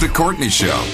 The Courtney Show.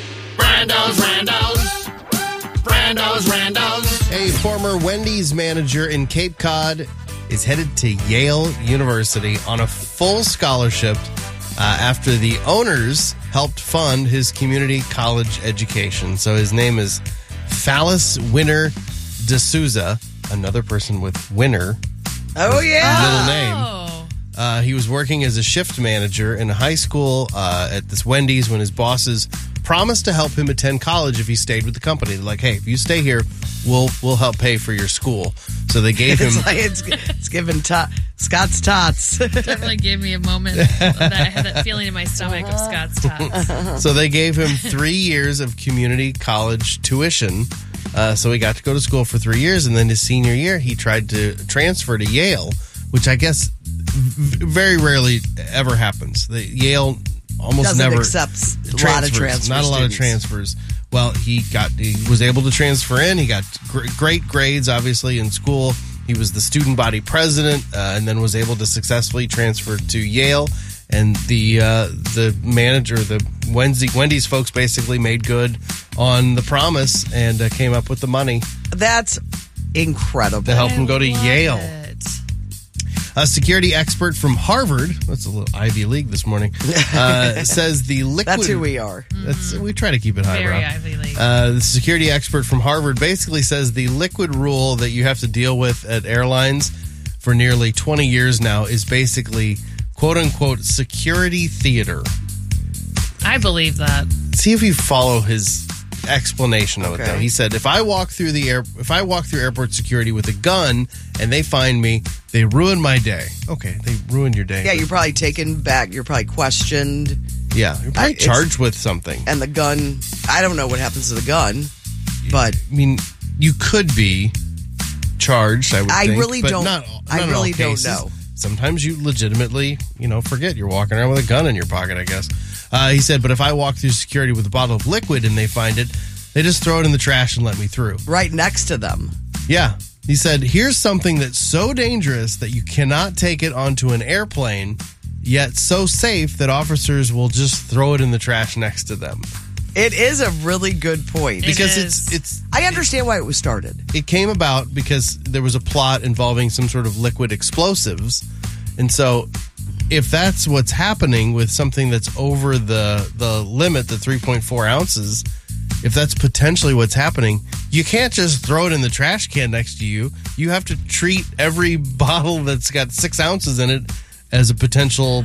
Randos. A former Wendy's manager in Cape Cod is headed to Yale University on a full scholarship after the owners helped fund his community college education. So his name is Fallis Winner D'Souza, another person with Winner. Oh, yeah. Middle name. He was working as a shift manager in a high school at this Wendy's when his bosses promised to help him attend college if he stayed with the company. They're like, hey, if you stay here, we'll help pay for your school. So they gave him... It's giving Scott's Tots. Definitely gave me a moment that I had that feeling in my stomach of Scott's Tots. So they gave him 3 years of community college tuition. So he got to go to school for 3 years, and then his senior year, he tried to transfer to Yale, which I guess very rarely ever happens. Yale almost never accepts a lot of transfers. Not a lot of transfers. Well, he was able to transfer in. He got great grades, obviously, in school. He was the student body president, and then was able to successfully transfer to Yale. And the manager, the Wendy's folks, basically made good on the promise and came up with the money. That's incredible. To help him go to Yale. It. A security expert from Harvard, that's a little Ivy League this morning, says the liquid... That's who we are. We try to keep it highbrow. Very Ivy League. The security expert from Harvard basically says the liquid rule that you have to deal with at airlines for nearly 20 years now is basically, quote-unquote, security theater. I believe that. See if you follow his explanation of it, though. He said, if I walk through airport security with a gun and they find me, they ruin my day. Okay, they ruined your day. Yeah, you're probably taken back. You're probably questioned. Yeah, you're probably charged with something. And the gun, I don't know what happens to the gun, but... I mean, you could be charged, I would think. I really but don't. Not I in really all don't cases. know. Sometimes you legitimately, forget you're walking around with a gun in your pocket, I guess. He said, but if I walk through security with a bottle of liquid and they find it, they just throw it in the trash and let me through. Right next to them. Yeah. He said, here's something that's so dangerous that you cannot take it onto an airplane, yet so safe that officers will just throw it in the trash next to them. It is a really good point. Because it's I understand why it was started. It came about because there was a plot involving some sort of liquid explosives. And so if that's what's happening with something that's over the limit, the 3.4 ounces, if that's potentially what's happening, you can't just throw it in the trash can next to you. You have to treat every bottle that's got 6 ounces in it as a potential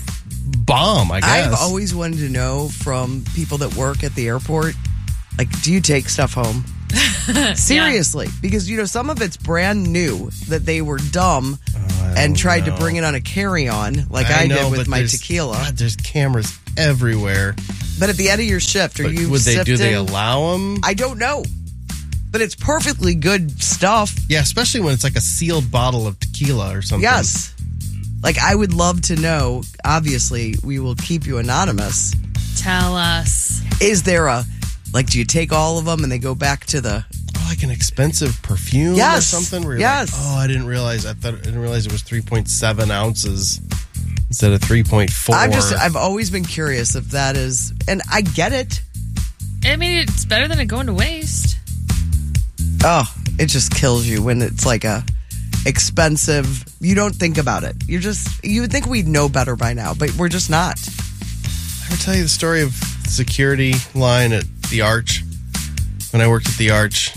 bomb, I guess. I've always wanted to know from people that work at the airport, like, do you take stuff home? Seriously. Yeah. Because, some of it's brand new that they were dumb and tried to bring it on a carry-on like I did with my tequila. God, there's cameras everywhere. But at the end of your shift, do they allow them? I don't know. But it's perfectly good stuff. Yeah, especially when it's like a sealed bottle of tequila or something. Yes. Like, I would love to know. Obviously, we will keep you anonymous. Tell us. Is there do you take all of them and they go back to the... like an expensive perfume or something? Where yes. I didn't realize it was 3.7 ounces instead of 3.4. I've always been curious if that is... And I get it. I mean, it's better than it going to waste. Oh, it just kills you when it's like a expensive... You don't think about it. You would think we'd know better by now, but we're just not. I ever tell you the story of the security line at the Arch? When I worked at the Arch,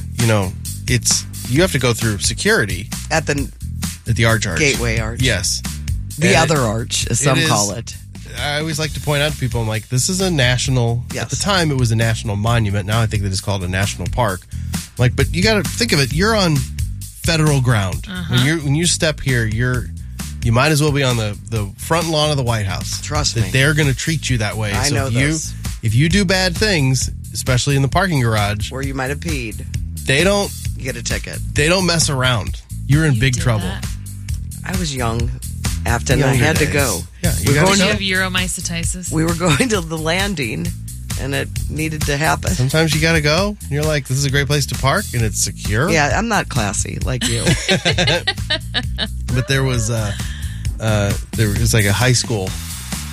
you have to go through security at the Arch. Gateway Arch. Yes, the other Arch, as some call it. I always like to point out to people, I'm like, this is a national. Yes. At the time, it was a national monument. Now I think that it's called a national park. Like, but you got to think of it. You're on federal ground. When you step here, you might as well be on the front lawn of the White House. Trust me, they're going to treat you that way. I know this. If you do bad things, especially in the parking garage, where you might have peed, you get a ticket. They don't mess around. You're in big trouble. That. I was young, and I had to go. Yeah, you have uromycetitis. We were going to the landing, and it needed to happen. Sometimes you got to go. And you're like, this is a great place to park, and it's secure. Yeah, I'm not classy like you. But there was like a high school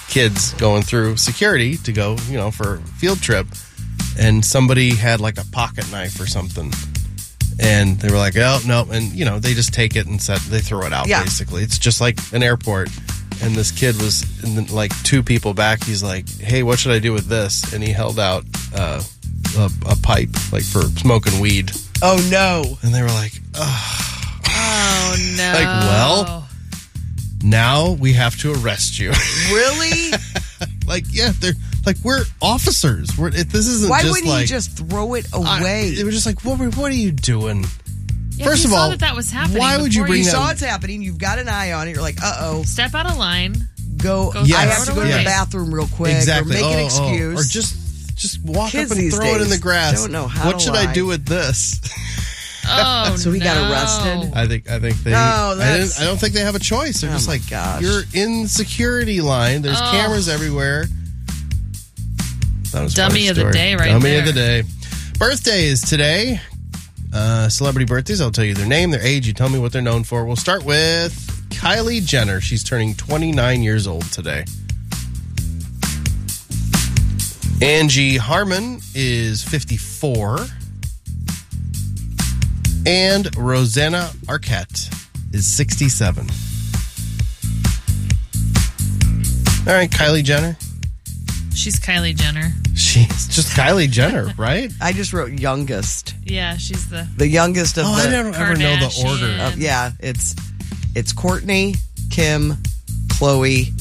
kids going through security to go, for a field trip. And somebody had like a pocket knife or something. And they were like, oh, no. And, they just take it and they throw it out, basically. It's just like an airport. And this kid was, like, 2 people back. He's like, hey, what should I do with this? And he held out a pipe, like, for smoking weed. Oh, no. And they were like, Oh, no. Like, well, now we have to arrest you. Really? Like, yeah, they're like, we're officers. This isn't Why just wouldn't like, you just throw it away? It was just like, what are you doing? Yeah, First of all, that was happening. why would you before bring You that? saw it's happening. You've got an eye on it. You're like, uh-oh. Step out of line. Go. Yes. I have to go to the Yes. bathroom real quick. Exactly. Or make an excuse. Or just walk Kids up and these throw it in the days grass. don't know how What to should lie. I do with this? Oh, So he got arrested? I think they. No, that's- I don't think they have a choice. They're Oh just my like, gosh. you're in security line. There's cameras everywhere. That was a Dummy funny of the story. day right Dummy there. of the day. Birthdays today. Celebrity birthdays. I'll tell you their name, their age. You tell me what they're known for. We'll start with Kylie Jenner. She's turning 29 years old today. Angie Harmon is 54. And Rosanna Arquette is 67. All right, Kylie Jenner. She's Kylie Jenner. She's just Kylie Jenner, right? I just wrote youngest. Yeah, she's the youngest of Oh, the. I don't ever know the order. Kardashian. Yeah, it's Courtney, Kim, Chloe,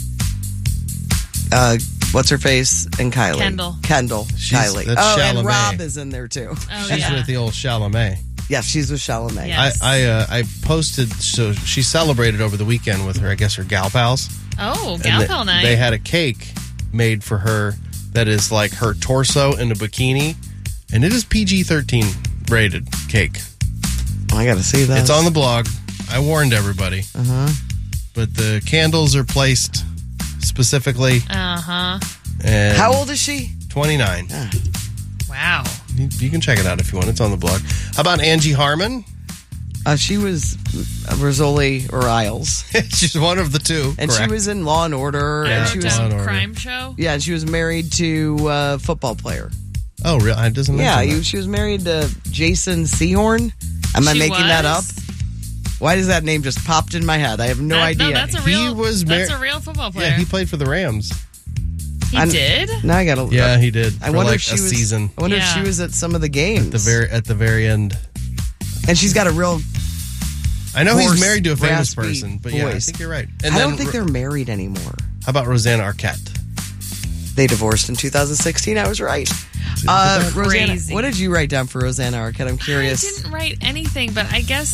what's her face, and Kylie. Kendall, Kylie. That's and Chalamet. Rob is in there too. Oh, She's yeah. with the old Chalamet. Yeah, she's with Chalamet. Yeah. Yes. I posted, so she celebrated over the weekend with her, I guess, her gal pals. Oh, And gal pal night. They had a cake made for her that is like her torso in a bikini, and it is PG-13 rated cake. I got to see that. It's on the blog. I warned everybody. Uh-huh. But the candles are placed specifically. Uh-huh. And How old is she? 29. Wow. You can check it out if you want. It's on the blog. How about Angie Harmon? She was Rizzoli or Isles. She's one of the two. And correct. she was in Law and Order. Yeah, and she was Law and Order. crime show. Yeah, and she was married to a football player. Oh, really? I doesn't Yeah, mention that. she was married to Jason Sehorn. Am I She making that up? was? Why does that name just popped in my head? I have no idea. No, that's a He real. was that's mar- a real football player. Yeah, he played for the Rams. He I'm- did. Now I gotta. Yeah, he did. I for wonder like if she a was. season. I wonder if Yeah. she was at some of the games. At the very end. And she's got a real. I know he's Hoarse, married to a famous raspy person, but yeah, I voice. think you're right. And I then don't think they're married anymore. How about Rosanna Arquette? They divorced in 2016. I was right. Rosanna, Crazy. what did you write down for Rosanna Arquette? I'm curious. I didn't write anything, but I guess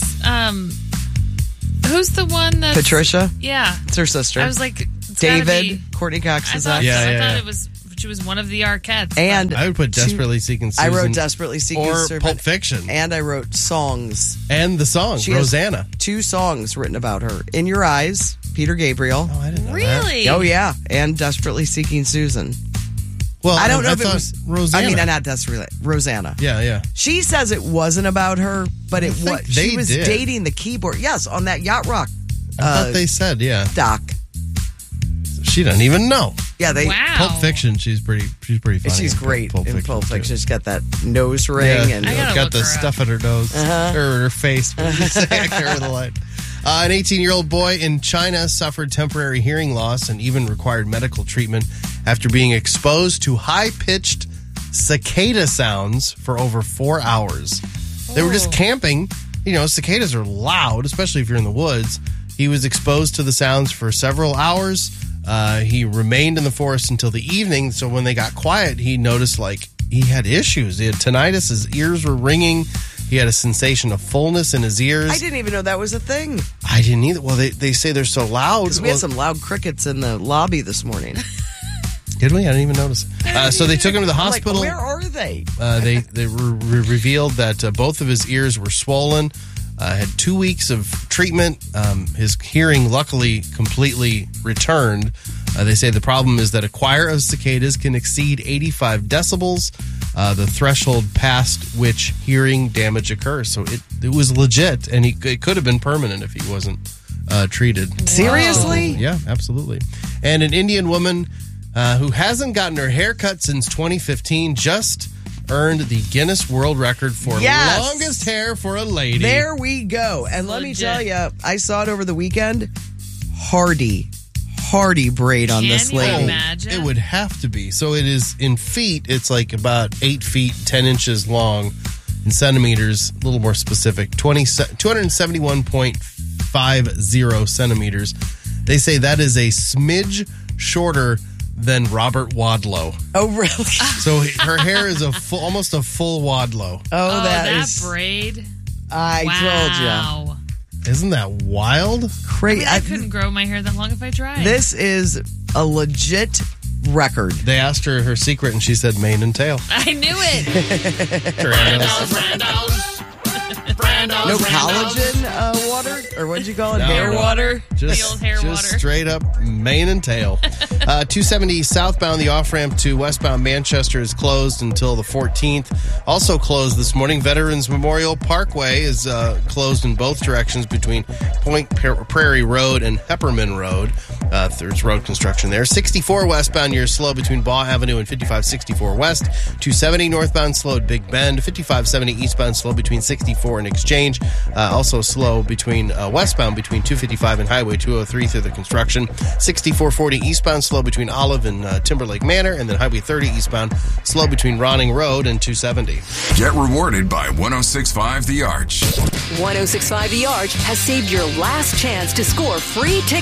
who's the one that Patricia, Yeah, it's her sister. I was like it's gotta David, be- Courtney Cox's I thought, ex. Yeah, I yeah, thought yeah. it was she was one of the Arquettes. And I would put Desperately Seeking I Susan. wrote Desperately Seeking or Susan. Pulp Fiction. And I wrote songs. And the song, She has Rosanna. 2 songs written about her. In Your Eyes, Peter Gabriel. Oh, I didn't know that. really? Oh, yeah. And Desperately Seeking Susan. Well, I don't know if it thought was Rosanna. I mean, not Desperately. Rosanna. Yeah, yeah. She says it wasn't about her, but it think was. She they was did. dating the keyboard. Yes, on that Yacht Rock I thought they said, yeah. doc. She doesn't even know. Yeah, they. Wow. Pulp Fiction, she's pretty funny. She's in great Pulp in Pulp too. Fiction. She's got that nose ring Yeah, and I gotta got look the her stuff at her nose or her face. What did you say? I can't remember the line. An 18-year-old boy in China suffered temporary hearing loss and even required medical treatment after being exposed to high-pitched cicada sounds for over 4 hours. They were just camping. You know, cicadas are loud, especially if you're in the woods. He was exposed to the sounds for several hours. He remained in the forest until the evening. So when they got quiet, he noticed like he had issues. He had tinnitus. His ears were ringing. He had a sensation of fullness in his ears. I didn't even know that was a thing. I didn't either. Well, they say they're so loud. Because we had some loud crickets in the lobby this morning. Did we? I didn't even notice. So they took him to the I'm like, hospital. where are they? They revealed that both of his ears were swollen. Had 2 weeks of treatment. His hearing, luckily, completely returned. They say the problem is that a choir of cicadas can exceed 85 decibels, the threshold past which hearing damage occurs. So it was legit, and it could have been permanent if he wasn't treated. Seriously? Yeah, absolutely. And an Indian woman who hasn't gotten her hair cut since 2015, just earned the Guinness World Record for longest hair for a lady. There we go. And let me tell you, I saw it over the weekend. Hardy braid on this Can you lady. imagine? It would have to be. So it is in feet. It's like about 8 feet, 10 inches long. In centimeters, a little more specific, 271.50 centimeters. They say that is a smidge shorter than Robert Wadlow. Oh, really? So her hair is almost a full Wadlow. Oh, that is braid. I told you. Wow. Isn't that wild? Crazy. I couldn't grow my hair that long if I tried. This is a legit record. They asked her secret, and she said mane and tail. I knew it. No collagen water? Or what'd you call it? No. Hair water? Just, The old hair just water. straight up mane and tail. 270 southbound, the off-ramp to westbound Manchester is closed until the 14th. Also closed this morning, Veterans Memorial Parkway is closed in both directions between Point Prairie Road and Hepperman Road. There's road construction there. 64 westbound, you're slow between Baugh Avenue and 5564 West. 270 northbound, slow at Big Bend. 5570 eastbound, slow between 64 and Exchange. Also slow between westbound between 255 and Highway 203 through the construction. 6440 eastbound, slow between Olive and Timberlake Manor. And then Highway 30 eastbound, slow between Ronning Road and 270. Get rewarded by 106.5 The Arch. 106.5 The Arch has saved your last chance to score free tickets